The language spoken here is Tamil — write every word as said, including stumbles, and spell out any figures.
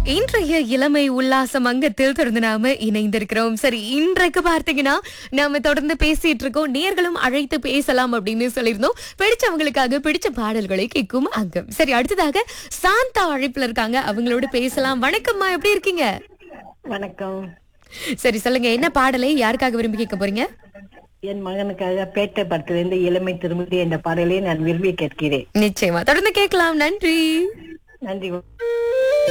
இன்றைய இளமை உல்லாசம் அங்கத்தில் தொடர்ந்து நாம இணைந்திருக்கிறோம். சரி, இன்றைக்கு பார்த்தீங்கன்னா நாம தொடர்ந்து பேசிட்டு இருக்கோம். நேர்களும் அழைத்து பேசலாம் அப்படின்னு சொல்லியிருந்தோம். பிடிச்சவங்களுக்காக பிடிச்ச பாடல்களை கேட்கும் அங்கம். சரி, அடுத்ததாக சாந்தா அழைப்புல இருக்காங்க. அவங்களோட பேசலாம். வணக்கம்மா, எப்படி இருக்கீங்க? வணக்கம். சரி, சொல்லுங்க, என்ன பாடலை யாருக்காக விரும்பி கேட்க போறீங்க? என் மகனுக்காக பேட்டை படத்திலிருந்து இளமை திரும்பி என்ற பாடலை நான் விரும்பி கேட்கிறேன். நிச்சயமா தொடர்ந்து கேட்கலாம். நன்றி. நன்றி.